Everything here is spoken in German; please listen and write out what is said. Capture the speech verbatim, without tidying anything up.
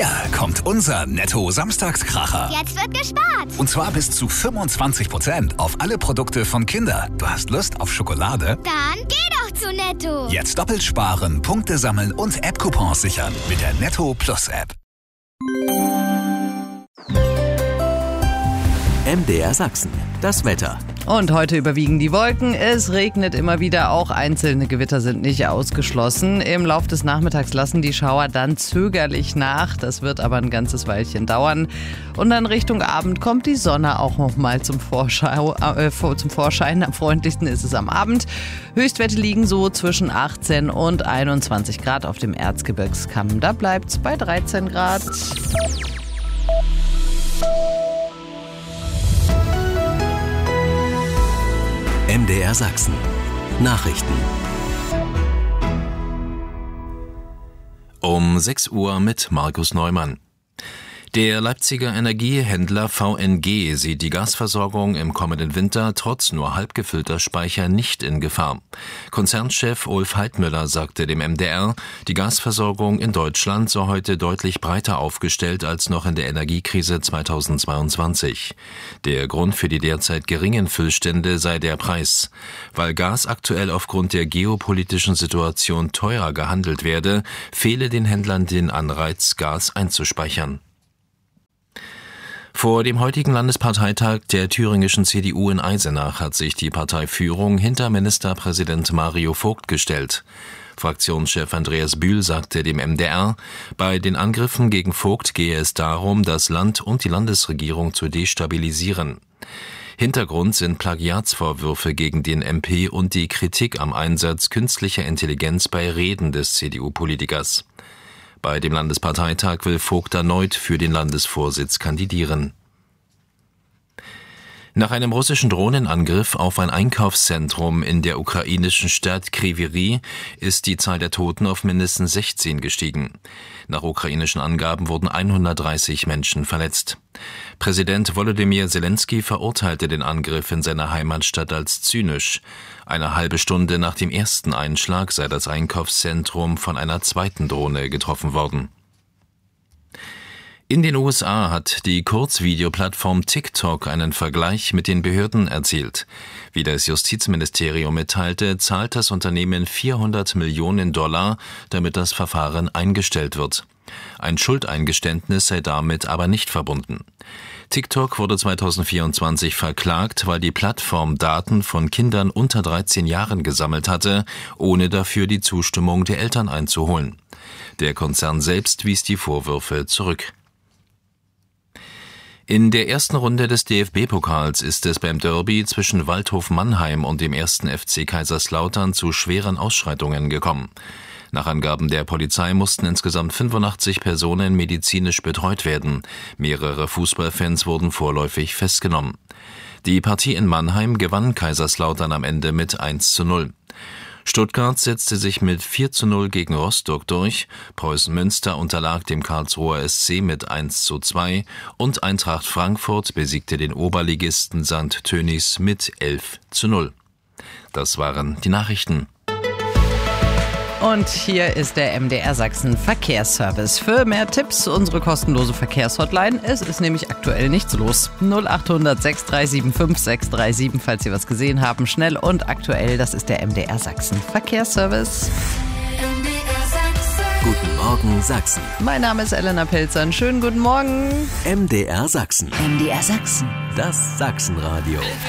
Hier kommt unser Netto-Samstagskracher. Jetzt wird gespart. Und zwar bis zu fünfundzwanzig Prozent auf alle Produkte von Kinder. Du hast Lust auf Schokolade? Dann geh doch zu Netto. Jetzt doppelt sparen, Punkte sammeln und App-Coupons sichern mit der Netto Plus App. M D R Sachsen, das Wetter. Und heute überwiegen die Wolken. Es regnet immer wieder, auch einzelne Gewitter sind nicht ausgeschlossen. Im Laufe des Nachmittags lassen die Schauer dann zögerlich nach. Das wird aber ein ganzes Weilchen dauern. Und dann Richtung Abend kommt die Sonne auch noch mal zum, Vorschau, äh, zum Vorschein. Am freundlichsten ist es am Abend. Höchstwerte liegen so zwischen achtzehn und einundzwanzig Grad auf dem Erzgebirgskamm. Da bleibt es bei dreizehn Grad. M D R Sachsen. Nachrichten. Um sechs Uhr mit Markus Neumann. Der Leipziger Energiehändler V N G sieht die Gasversorgung im kommenden Winter trotz nur halb gefüllter Speicher nicht in Gefahr. Konzernchef Ulf Heidmüller sagte dem M D R, die Gasversorgung in Deutschland sei heute deutlich breiter aufgestellt als noch in der Energiekrise zweitausendzweiundzwanzig. Der Grund für die derzeit geringen Füllstände sei der Preis. Weil Gas aktuell aufgrund der geopolitischen Situation teurer gehandelt werde, fehle den Händlern den Anreiz, Gas einzuspeichern. Vor dem heutigen Landesparteitag der thüringischen C D U in Eisenach hat sich die Parteiführung hinter Ministerpräsident Mario Vogt gestellt. Fraktionschef Andreas Bühl sagte dem M D R, bei den Angriffen gegen Vogt gehe es darum, das Land und die Landesregierung zu destabilisieren. Hintergrund sind Plagiatsvorwürfe gegen den M P und die Kritik am Einsatz künstlicher Intelligenz bei Reden des C D U-Politikers. Bei dem Landesparteitag will Vogt erneut für den Landesvorsitz kandidieren. Nach einem russischen Drohnenangriff auf ein Einkaufszentrum in der ukrainischen Stadt Kryvyi ist die Zahl der Toten auf mindestens sechzehn gestiegen. Nach ukrainischen Angaben wurden hundertdreißig Menschen verletzt. Präsident Volodymyr Zelensky verurteilte den Angriff in seiner Heimatstadt als zynisch. Eine halbe Stunde nach dem ersten Einschlag sei das Einkaufszentrum von einer zweiten Drohne getroffen worden. In den U S A hat die Kurzvideoplattform TikTok einen Vergleich mit den Behörden erzielt. Wie das Justizministerium mitteilte, zahlt das Unternehmen vierhundert Millionen Dollar, damit das Verfahren eingestellt wird. Ein Schuldeingeständnis sei damit aber nicht verbunden. TikTok wurde zweitausendvierundzwanzig verklagt, weil die Plattform Daten von Kindern unter dreizehn Jahren gesammelt hatte, ohne dafür die Zustimmung der Eltern einzuholen. Der Konzern selbst wies die Vorwürfe zurück. In der ersten Runde des D F B-Pokals ist es beim Derby zwischen Waldhof Mannheim und dem ersten F C Kaiserslautern zu schweren Ausschreitungen gekommen. Nach Angaben der Polizei mussten insgesamt fünfundachtzig Personen medizinisch betreut werden. Mehrere Fußballfans wurden vorläufig festgenommen. Die Partie in Mannheim gewann Kaiserslautern am Ende mit eins zu null. Stuttgart setzte sich mit vier zu null gegen Rostock durch, Preußen Münster unterlag dem Karlsruher S C mit eins zu zwei und Eintracht Frankfurt besiegte den Oberligisten Sankt Tönnies mit elf zu null. Das waren die Nachrichten. Und hier ist der M D R Sachsen Verkehrsservice. Für mehr Tipps unsere kostenlose Verkehrshotline. Es ist nämlich aktuell nichts los. null achthundert sechs drei sieben fünf sechs drei sieben, falls Sie was gesehen haben. Schnell und aktuell, das ist der M D R Sachsen Verkehrsservice. M D R Sachsen. Guten Morgen Sachsen. Mein Name ist Elena Pelzer. Schönen guten Morgen. M D R Sachsen. M D R Sachsen. Das Sachsenradio.